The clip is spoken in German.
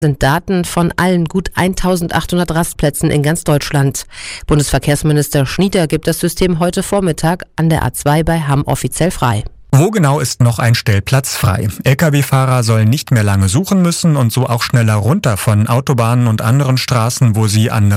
Sind Daten von allen gut 1800 Rastplätzen in ganz Deutschland. Bundesverkehrsminister Schnieder gibt das System heute Vormittag an der A2 bei Hamm offiziell frei. Wo genau ist noch ein Stellplatz frei? Lkw-Fahrer sollen nicht mehr lange suchen müssen und so auch schneller runter von Autobahnen und anderen Straßen, wo sie andere